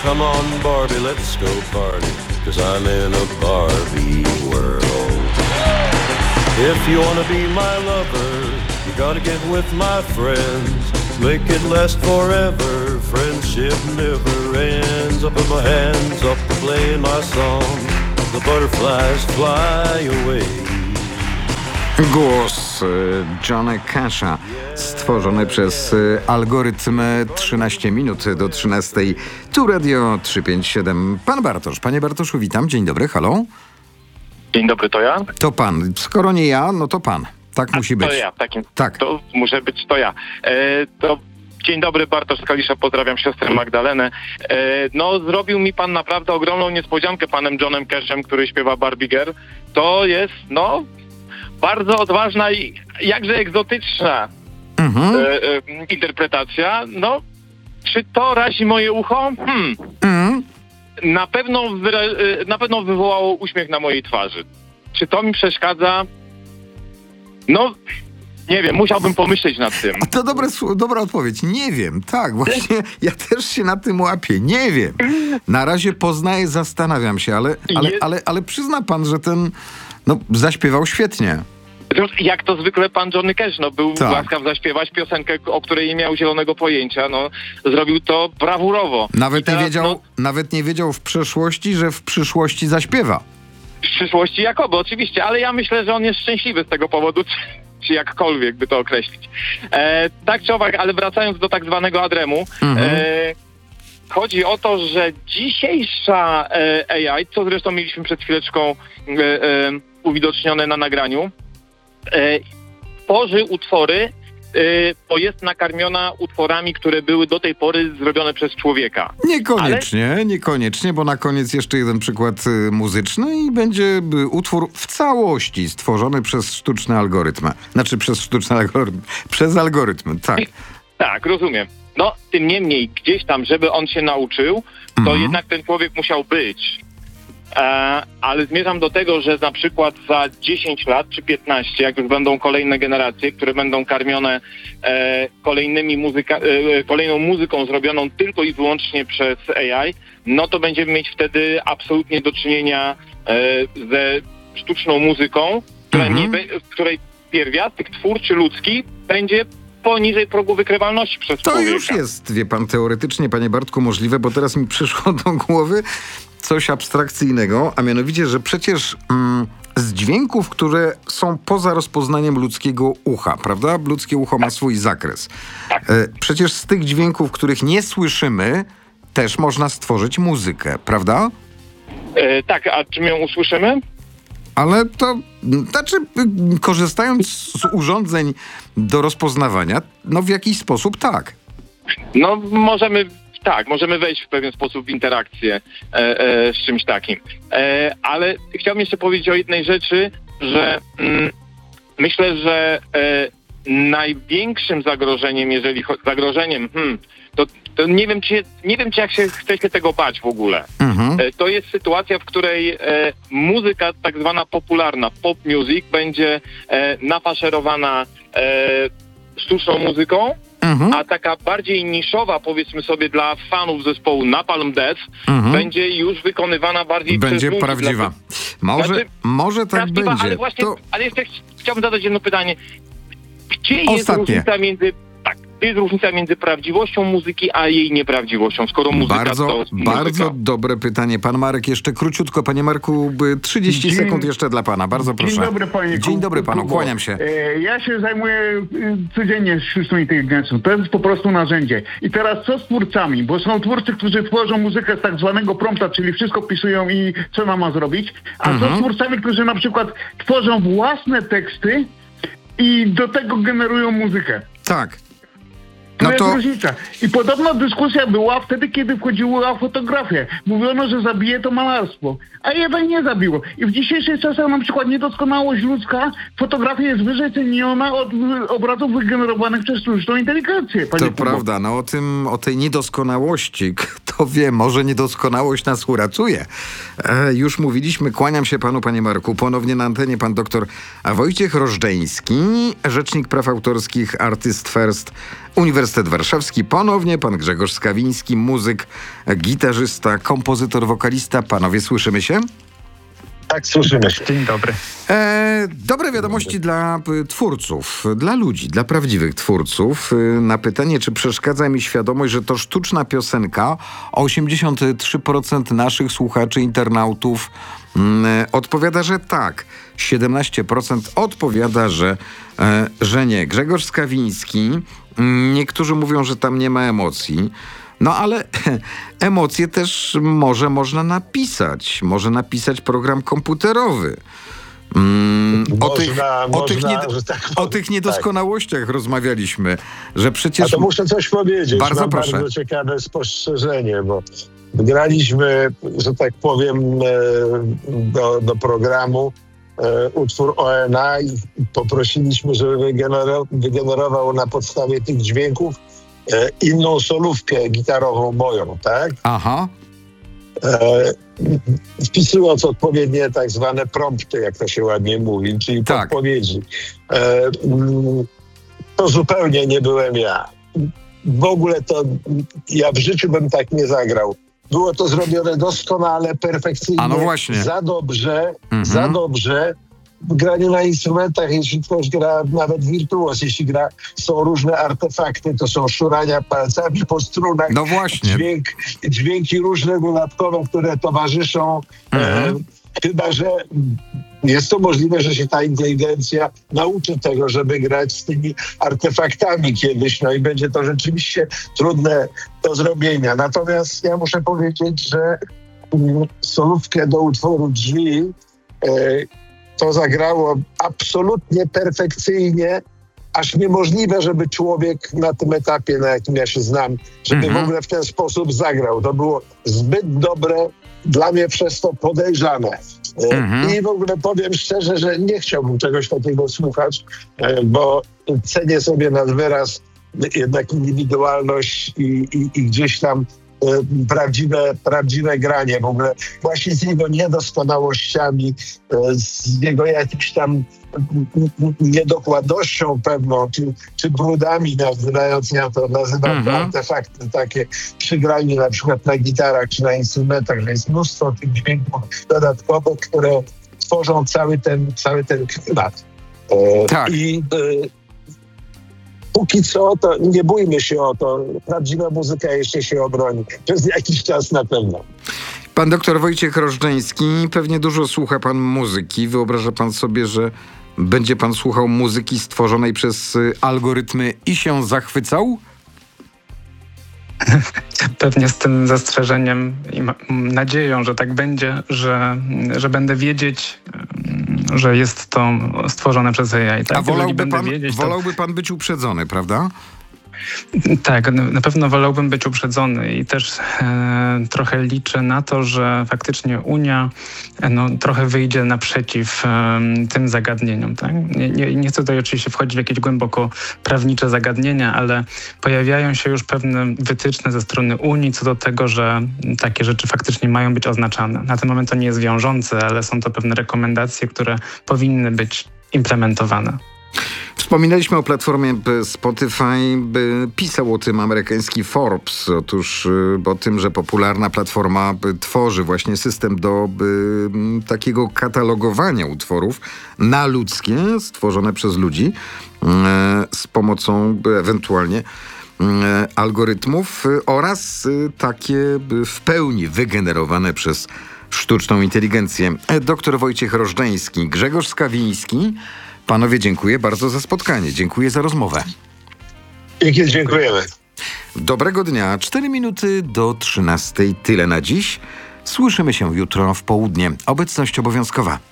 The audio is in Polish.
Come on, Barbie, let's go party, 'cause I'm in a Barbie world. If you wanna be my lover, you gotta get with my friends. Make it last forever, friendship never ends. Up in my hands, up to play my song. The butterflies fly away. Głos Johna Casha, stworzony przez algorytm 13 minut do 13. Tu Radio 357. Pan Bartosz. Panie Bartoszu, witam. Dzień dobry, halo. Dzień dobry, to ja? To pan. Skoro nie ja, no to pan. Tak musi być. To ja, takim. Tak. To muszę być to ja. Dzień dobry, Bartosz z Kalisza, pozdrawiam siostrę Magdalenę. Zrobił mi pan naprawdę ogromną niespodziankę panem Johnem Cashem, który śpiewa Barbie Girl. To jest, bardzo odważna i jakże egzotyczna interpretacja. Czy to razi moje ucho? Na pewno wywołało uśmiech na mojej twarzy. Czy to mi przeszkadza? Nie wiem, musiałbym pomyśleć nad tym. A to dobra odpowiedź. Nie wiem. Tak, właśnie ja też się na tym łapię. Nie wiem. Na razie poznaję, zastanawiam się, ale przyzna pan, że ten zaśpiewał świetnie. Jak to zwykle pan Johnny Cash, był tak łaskaw zaśpiewać piosenkę, o której nie miał zielonego pojęcia. Zrobił to brawurowo. Nawet nie wiedział w przeszłości, że w przyszłości zaśpiewa. W przyszłości jakoby, oczywiście, ale ja myślę, że on jest szczęśliwy z tego powodu, czy jakkolwiek by to określić. Tak czy owak, ale wracając do tak zwanego Adremu, chodzi o to, że dzisiejsza AI, co zresztą mieliśmy przed chwileczką uwidocznione na nagraniu, tworzy utwory, bo jest nakarmiona utworami, które były do tej pory zrobione przez człowieka. Niekoniecznie, bo na koniec jeszcze jeden przykład muzyczny i będzie utwór w całości stworzony przez sztuczny algorytm. Przez algorytm, tak. Tak, rozumiem. Tym niemniej, gdzieś tam, żeby on się nauczył, to jednak ten człowiek musiał być. Ale zmierzam do tego, że na przykład za 10 lat czy 15, jak już będą kolejne generacje, które będą karmione kolejną muzyką zrobioną tylko i wyłącznie przez AI, to będziemy mieć wtedy absolutnie do czynienia ze sztuczną muzyką, której pierwiastek twórczy ludzki będzie poniżej progu wykrywalności przez człowieka. To już jest, wie pan, teoretycznie, panie Bartku, możliwe, bo teraz mi przyszło do głowy coś abstrakcyjnego, a mianowicie, że przecież z dźwięków, które są poza rozpoznaniem ludzkiego ucha, prawda? Ludzkie ucho ma swój zakres. Przecież z tych dźwięków, których nie słyszymy, też można stworzyć muzykę, prawda? Tak, a czym ją usłyszymy? Ale to, korzystając z urządzeń do rozpoznawania, w jakiś sposób tak. Możemy wejść w pewien sposób w interakcję z czymś takim. Ale chciałbym jeszcze powiedzieć o jednej rzeczy, że myślę, że największym zagrożeniem, to nie wiem, czy jak się chce się tego bać w ogóle. To jest sytuacja, w której muzyka tak zwana popularna, pop music, będzie nafaszerowana sztuczną muzyką, a taka bardziej niszowa, powiedzmy sobie, dla fanów zespołu Napalm Death, będzie już wykonywana bardziej przez ludzi. Będzie prawdziwa. Może tak prawdziwa, będzie. Ale jeszcze chciałbym zadać jedno pytanie. Gdzie jest różnica między prawdziwością muzyki, a jej nieprawdziwością, skoro muzyka to Bardzo dobre pytanie. Pan Marek, jeszcze króciutko. Panie Marku, 30 sekund jeszcze dla pana. Bardzo proszę. Dzień dobry, panie. Dzień dobry panu, kłaniam się. Ja się zajmuję codziennie sztuczną inteligencją. To jest po prostu narzędzie. I teraz co z twórcami? Bo są twórcy, którzy tworzą muzykę z tak zwanego prompta, czyli wszystko pisują i co ona ma zrobić. A co z twórcami, którzy na przykład tworzą własne teksty i do tego generują muzykę? Tak. To jest różnica. I podobna dyskusja była wtedy, kiedy wchodziła fotografię. Mówiono, że zabije to malarstwo. A jednak nie zabiło. I w dzisiejszych czasach na przykład niedoskonałość ludzka, fotografia jest wyżej ceniona od obrazów wygenerowanych przez sztuczną inteligencję. To prawda. O tej niedoskonałości, kto Kto wie, może niedoskonałość nas uratuje. Już mówiliśmy, kłaniam się panu, panie Marku. Ponownie na antenie pan doktor Wojciech Rożdżeński, rzecznik praw autorskich, Artist First, Uniwersytet Warszawski. Ponownie pan Grzegorz Skawiński, muzyk, gitarzysta, kompozytor, wokalista. Panowie, słyszymy się? Tak, słyszymy się. Dzień dobry. Dobre wiadomości dla twórców, dla ludzi, dla prawdziwych twórców. Na pytanie, czy przeszkadza mi świadomość, że to sztuczna piosenka, 83% naszych słuchaczy, internautów odpowiada, że tak. 17% odpowiada, że nie. Grzegorz Skawiński, niektórzy mówią, że tam nie ma emocji. No ale emocje też można napisać. Może napisać program komputerowy. O tych niedoskonałościach rozmawialiśmy, że przecież... A to muszę coś powiedzieć. Bardzo Mam proszę. bardzo ciekawe spostrzeżenie, bo graliśmy, że tak powiem, do programu utwór ONA i poprosiliśmy, żeby wygenerował na podstawie tych dźwięków inną solówkę gitarową moją, tak? Aha. Wpisując odpowiednie tak zwane prompty, jak to się ładnie mówi, czyli tak. podpowiedzi. To zupełnie nie byłem ja. W ogóle to ja w życiu bym tak nie zagrał. Było to zrobione doskonale, perfekcyjnie, no właśnie. za dobrze. W graniu na instrumentach, jeśli ktoś gra nawet wirtuos, jeśli gra, są różne artefakty, to są szurania palcami po strunach, no właśnie. Dźwięki różne dodatkowe, które towarzyszą. Chyba że jest to możliwe, że się ta inteligencja nauczy tego, żeby grać z tymi artefaktami kiedyś, no i będzie to rzeczywiście trudne do zrobienia. Natomiast ja muszę powiedzieć, że solówkę do utworu Drzwi to zagrało absolutnie perfekcyjnie, aż niemożliwe, żeby człowiek na tym etapie, na jakim ja się znam, żeby w ogóle w ten sposób zagrał. To było zbyt dobre, dla mnie przez to podejrzane. I w ogóle powiem szczerze, że nie chciałbym czegoś takiego słuchać, bo cenię sobie nad wyraz jednak indywidualność i gdzieś tam prawdziwe granie w ogóle właśnie z jego niedoskonałościami, z jego jakimś tam niedokładnością pewną, czy brudami, nazywając, ja to nazywam artefakty takie przy graniu na przykład na gitarach czy na instrumentach, że jest mnóstwo tych dźwięków dodatkowych, które tworzą cały ten klimat. Tak. Póki co, to nie bójmy się o to. Prawdziwa muzyka jeszcze się obroni. Przez jakiś czas na pewno. Pan doktor Wojciech Rożdżeński, pewnie dużo słucha pan muzyki. Wyobraża pan sobie, że będzie pan słuchał muzyki stworzonej przez algorytmy i się zachwycał? Pewnie z tym zastrzeżeniem i nadzieją, że tak będzie, że będę wiedzieć, że jest to stworzone przez AI. Tak? A wolałby pan być uprzedzony, prawda? Tak, na pewno wolałbym być uprzedzony i też trochę liczę na to, że faktycznie Unia trochę wyjdzie naprzeciw tym zagadnieniom. Tak? Nie chcę tutaj oczywiście wchodzić w jakieś głęboko prawnicze zagadnienia, ale pojawiają się już pewne wytyczne ze strony Unii co do tego, że takie rzeczy faktycznie mają być oznaczane. Na ten moment to nie jest wiążące, ale są to pewne rekomendacje, które powinny być implementowane. Wspominaliśmy o platformie Spotify, pisał o tym amerykański Forbes. Otóż o tym, że popularna platforma tworzy właśnie system do takiego katalogowania utworów na ludzkie, stworzone przez ludzi z pomocą ewentualnie algorytmów oraz takie w pełni wygenerowane przez sztuczną inteligencję. Doktor Wojciech Rożdżeński, Grzegorz Skawiński. Panowie, dziękuję bardzo za spotkanie. Dziękuję za rozmowę. Dziękujemy. Dobrego dnia. 4 minuty do 13. Tyle na dziś. Słyszymy się jutro w południe. Obecność obowiązkowa.